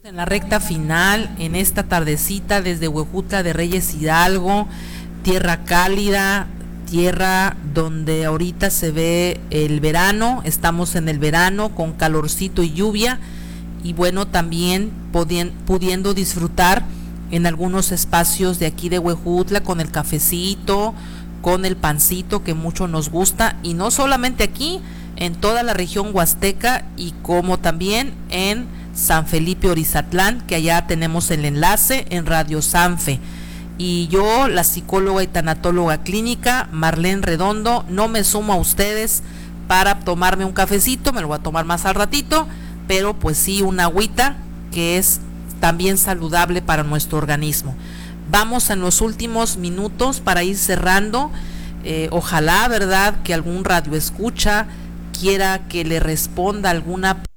En la recta final, en esta tardecita desde Huejutla de Reyes Hidalgo, tierra cálida, tierra donde ahorita se ve el verano, estamos en el verano con calorcito y lluvia, y bueno, también pudiendo disfrutar en algunos espacios de aquí de Huejutla con el cafecito, con el pancito que mucho nos gusta, y no solamente aquí, en toda la región huasteca, y como también en San Felipe Orizatlán, que allá tenemos el enlace en Radio Sanfe. Y yo, la psicóloga y tanatóloga clínica Marlene Redondo, no me sumo a ustedes para tomarme un cafecito, me lo voy a tomar más al ratito, pero pues sí una agüita que es también saludable para nuestro organismo. Vamos en los últimos minutos para ir cerrando. Ojalá, ¿verdad?, que algún radio escucha quiera que le responda alguna